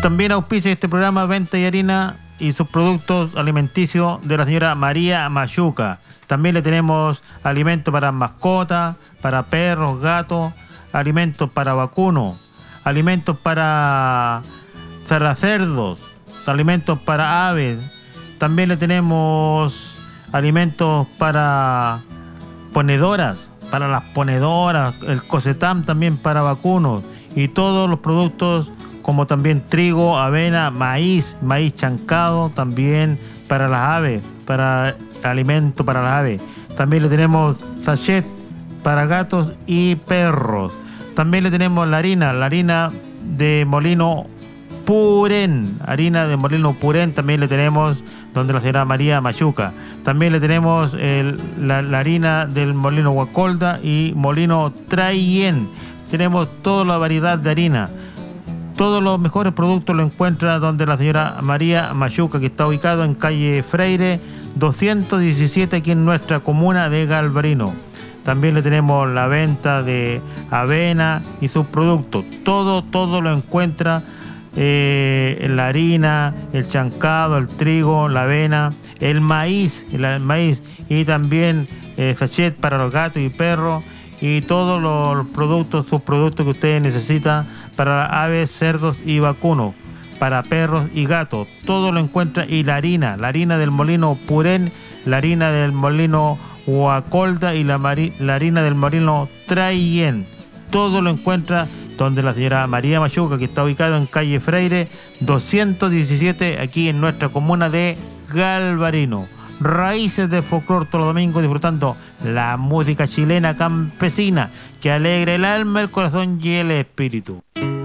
También auspicia este programa Venta y Harina y sus productos alimenticios de la señora María Machuca. También le tenemos alimentos para mascotas, para perros, gatos, alimentos para vacunos, alimentos para cerdos, alimentos para aves. También le tenemos alimentos para ponedoras, para las ponedoras, el cosetam también para vacunos y todos los productos como también trigo, avena, maíz chancado también para las aves, para alimento para las aves. También le tenemos sachet para gatos y perros. También le tenemos la harina de molino Purén, también le tenemos donde la señora María Machuca. También le tenemos la harina del molino Guacolda y molino Trayen. Tenemos toda la variedad de harina. Todos los mejores productos lo encuentra donde la señora María Machuca, que está ubicado en calle Freire 217 aquí en nuestra comuna de Galvarino. También le tenemos la venta de avena y sus productos. Todo lo encuentra la harina, el chancado, el trigo, la avena, el maíz y también sachet para los gatos y perros y todos los productos, subproductos que ustedes necesitan para aves, cerdos y vacunos, para perros y gatos. Todo lo encuentra. Y la harina del molino Purén, la harina del molino Guacolda y la harina del molino Trayen. Todo lo encuentra donde la señora María Machuca, que está ubicado en calle Freire 217 aquí en nuestra comuna de Galvarino. Raíces de folclor todos los domingos, disfrutando la música chilena campesina que alegra el alma, el corazón y el espíritu.